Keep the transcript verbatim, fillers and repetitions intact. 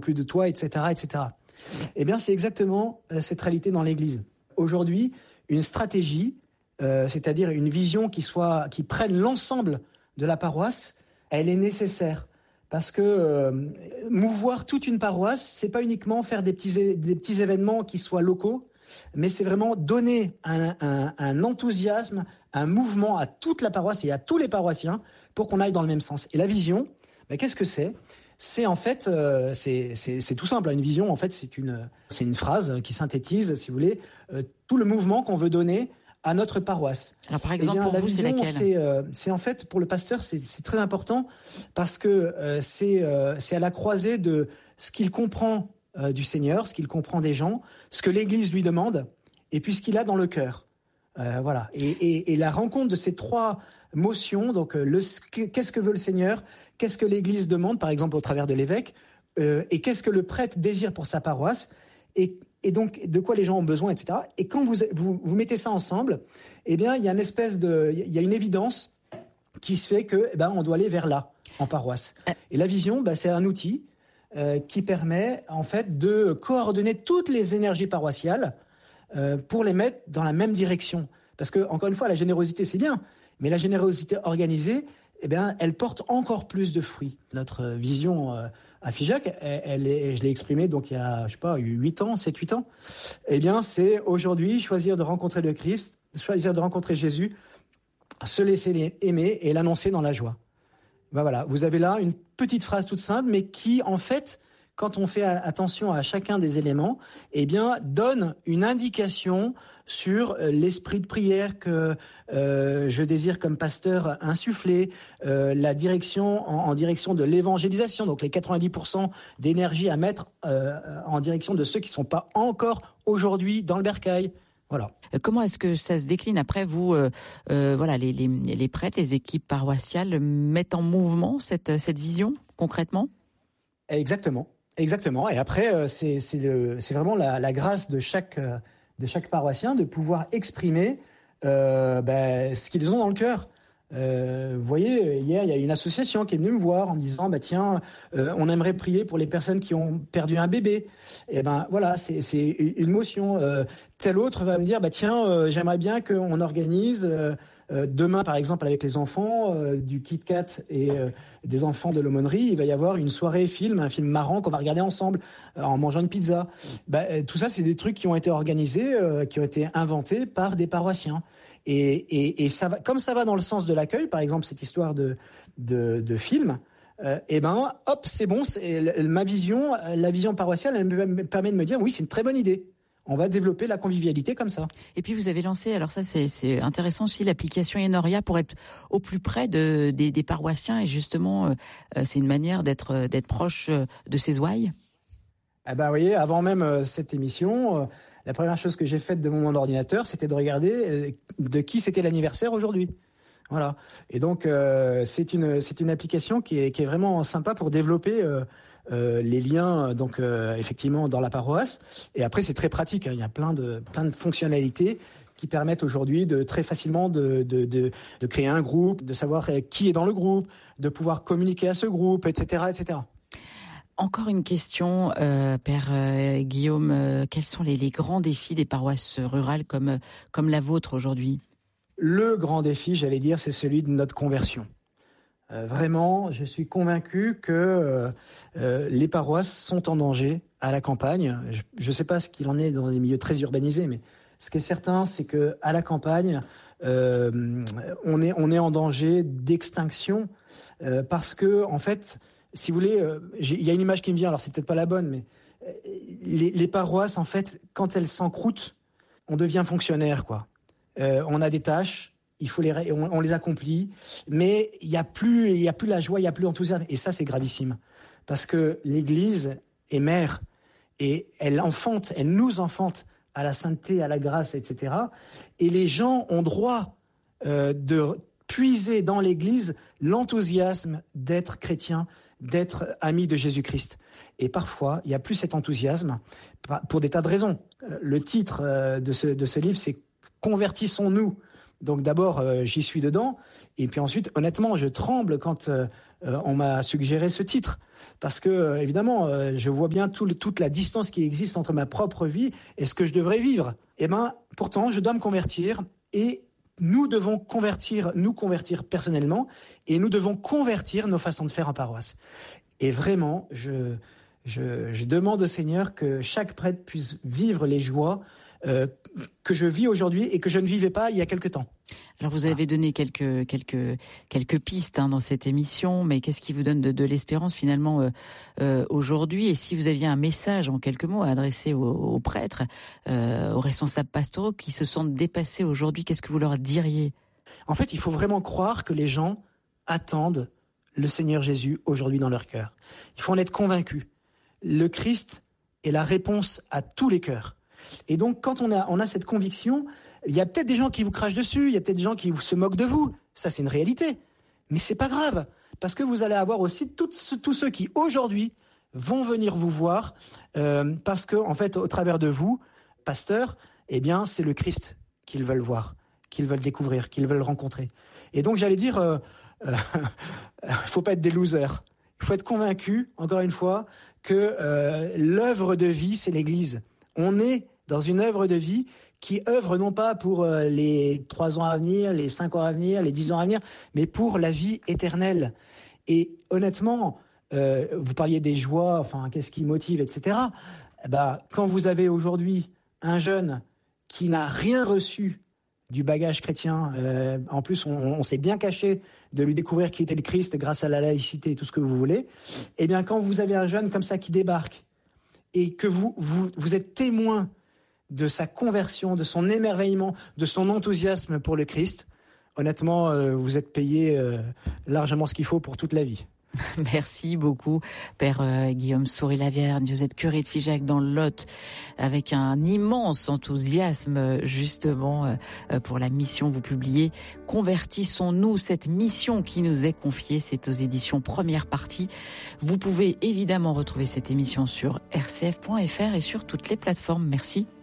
plus de toi, et cetera, et cetera. Eh bien, c'est exactement euh, cette réalité dans l'Église. Aujourd'hui, une stratégie, euh, c'est-à-dire une vision qui soit, qui prenne l'ensemble de la paroisse, elle est nécessaire. Parce que euh, mouvoir toute une paroisse, c'est pas uniquement faire des petits, des petits événements qui soient locaux, mais c'est vraiment donner un, un, un enthousiasme, un mouvement à toute la paroisse et à tous les paroissiens pour qu'on aille dans le même sens. Et la vision, ben, qu'est-ce que c'est ? C'est en fait, euh, c'est, c'est, c'est tout simple. Une vision, en fait, c'est une, c'est une phrase qui synthétise, si vous voulez, euh, tout le mouvement qu'on veut donner à notre paroisse. Alors par exemple, eh bien, pour vous, vision, c'est laquelle ? c'est, euh, c'est en fait, pour le pasteur, c'est, c'est très important parce que euh, c'est, euh, c'est à la croisée de ce qu'il comprend euh, du Seigneur, ce qu'il comprend des gens, ce que l'Église lui demande, et puis ce qu'il a dans le cœur. Euh, voilà. Et, et, et la rencontre de ces trois motions, donc euh, le, qu'est-ce que veut le Seigneur, qu'est-ce que l'Église demande, par exemple au travers de l'évêque, euh, et qu'est-ce que le prêtre désire pour sa paroisse, et Et donc, de quoi les gens ont besoin, et cetera. Et quand vous, vous, vous mettez ça ensemble, eh bien, il y a une espèce de, il y a une évidence qui se fait que, eh ben, on doit aller vers là, en paroisse. Et la vision, ben, c'est un outil euh, qui permet, en fait, de coordonner toutes les énergies paroissiales euh, pour les mettre dans la même direction. Parce que, encore une fois, la générosité, c'est bien, mais la générosité organisée, eh bien, elle porte encore plus de fruits. Notre vision euh, à Figeac, elle, elle est, je l'ai exprimée donc il y a, je sais pas, huit ans, sept huit ans. Eh bien, c'est aujourd'hui choisir de rencontrer le Christ, choisir de rencontrer Jésus, se laisser aimer et l'annoncer dans la joie. Ben voilà, vous avez là une petite phrase toute simple, mais qui, en fait, quand on fait attention à chacun des éléments, eh bien, donne une indication sur l'esprit de prière que euh, je désire comme pasteur insuffler, euh, la direction en, en direction de l'évangélisation, donc les quatre-vingt-dix pour cent d'énergie à mettre euh, en direction de ceux qui ne sont pas encore aujourd'hui dans le bercail. Voilà. Comment est-ce que ça se décline après vous euh, euh, voilà, les, les, les prêtres, les équipes paroissiales mettent en mouvement cette, cette vision concrètement ? Exactement, exactement. Et après, c'est, c'est, le, c'est vraiment la, la grâce de chaque... Euh, de chaque paroissien de pouvoir exprimer euh, ben, ce qu'ils ont dans le cœur. Euh, vous voyez, hier, il y a une association qui est venue me voir en disant bah, « Tiens, euh, on aimerait prier pour les personnes qui ont perdu un bébé. » Et ben voilà, c'est, c'est une motion. Euh, tel autre va me dire bah, « Tiens, euh, j'aimerais bien qu'on organise... Euh, Euh, demain, par exemple, avec les enfants euh, du Kit Kat et euh, des enfants de l'aumônerie, il va y avoir une soirée film, un film marrant qu'on va regarder ensemble euh, en mangeant une pizza. Bah, euh, tout ça, c'est des trucs qui ont été organisés, euh, qui ont été inventés par des paroissiens. Et, et, et ça va, comme ça va dans le sens de l'accueil, par exemple, cette histoire de, de, de film, euh, et ben, hop, c'est bon. C'est, ma vision, la vision paroissiale, elle me permet de me dire, oui, c'est une très bonne idée. On va développer la convivialité comme ça. Et puis vous avez lancé, alors ça c'est, c'est intéressant aussi, l'application Enoria pour être au plus près de, des, des paroissiens et justement euh, c'est une manière d'être, d'être proche de ces ouailles. Ah ben, vous voyez, avant même euh, cette émission, euh, la première chose que j'ai faite de mon ordinateur, c'était de regarder euh, de qui c'était l'anniversaire aujourd'hui. Voilà. Et donc euh, c'est une c'est une application qui est qui est vraiment sympa pour développer euh, Euh, les liens donc euh, effectivement dans la paroisse. Et après c'est très pratique, hein. Il y a plein de plein de fonctionnalités qui permettent aujourd'hui de très facilement de de de, de créer un groupe, de savoir qui est dans le groupe, de pouvoir communiquer à ce groupe, et cetera, et cetera. Encore une question, euh, Père euh, Guillaume, euh, quels sont les, les grands défis des paroisses rurales comme comme la vôtre aujourd'hui ? Le grand défi, j'allais dire, c'est celui de notre conversion. Euh, vraiment, je suis convaincu que euh, euh, les paroisses sont en danger à la campagne. Je ne sais pas ce qu'il en est dans les milieux très urbanisés, mais ce qui est certain, c'est que à la campagne, euh, on est on est en danger d'extinction euh, parce que en fait, si vous voulez, euh, il y a une image qui me vient. Alors c'est peut-être pas la bonne, mais euh, les, les paroisses, en fait, quand elles s'encroutent, on devient fonctionnaire, quoi. Euh, on a des tâches. Il faut les, on, on les accomplit, mais il y a plus, il y a plus la joie, il y a plus l'enthousiasme, et ça c'est gravissime, parce que l'Église est mère et elle enfante, elle nous enfante à la sainteté, à la grâce, et cetera. Et les gens ont droit euh, de puiser dans l'Église l'enthousiasme d'être chrétien, d'être ami de Jésus-Christ. Et parfois, il y a plus cet enthousiasme pour des tas de raisons. Le titre de ce de ce livre, c'est Convertissons-nous Donc d'abord, euh, j'y suis dedans. Et puis ensuite, honnêtement, je tremble quand euh, euh, on m'a suggéré ce titre. Parce que, euh, évidemment, euh, je vois bien tout le, toute la distance qui existe entre ma propre vie et ce que je devrais vivre. Et ben, pourtant, je dois me convertir et nous devons convertir, nous convertir personnellement et nous devons convertir nos façons de faire en paroisse. Et vraiment, je, je, je demande au Seigneur que chaque prêtre puisse vivre les joies euh, que je vis aujourd'hui et que je ne vivais pas il y a quelque temps. Alors vous avez donné quelques quelques quelques pistes hein, dans cette émission, mais qu'est-ce qui vous donne de, de l'espérance finalement euh, euh, aujourd'hui ? Et si vous aviez un message en quelques mots à adresser aux, aux prêtres, euh, aux responsables pastoraux qui se sentent dépassés aujourd'hui, qu'est-ce que vous leur diriez ? En fait, il faut vraiment croire que les gens attendent le Seigneur Jésus aujourd'hui dans leur cœur. Il faut en être convaincu. Le Christ est la réponse à tous les cœurs. Et donc, quand on a on a cette conviction, il y a peut-être des gens qui vous crachent dessus, il y a peut-être des gens qui se moquent de vous. Ça, c'est une réalité. Mais c'est pas grave, parce que vous allez avoir aussi tous, tous ceux qui, aujourd'hui, vont venir vous voir, euh, parce que, en fait, au travers de vous, pasteur, eh bien, c'est le Christ qu'ils veulent voir, qu'ils veulent découvrir, qu'ils veulent rencontrer. Et donc, j'allais dire, euh, euh, faut pas être des losers. Il faut être convaincu, encore une fois, que euh, l'œuvre de vie, c'est l'Église. On est dans une œuvre de vie qui œuvre non pas pour euh, les trois ans à venir, les cinq ans à venir, les dix ans à venir, mais pour la vie éternelle. Et honnêtement, euh, vous parliez des joies, enfin, qu'est-ce qui motive, et cetera. Eh ben, quand vous avez aujourd'hui un jeune qui n'a rien reçu du bagage chrétien, euh, en plus, on, on s'est bien caché de lui découvrir qui était le Christ grâce à la laïcité et tout ce que vous voulez. Eh bien, quand vous avez un jeune comme ça qui débarque et que vous, vous, vous êtes témoin de sa conversion, de son émerveillement, de son enthousiasme pour le Christ, honnêtement, euh, vous êtes payé euh, largement ce qu'il faut pour toute la vie. Merci beaucoup, Père euh, Guillaume Soury-Lavierne. Vous êtes curé de Figeac dans le Lot, avec un immense enthousiasme justement euh, pour la mission que vous publiez. Convertissons-nous, cette mission qui nous est confiée, c'est aux éditions Première Partie. Vous pouvez évidemment retrouver cette émission sur r c f point f r et sur toutes les plateformes. Merci.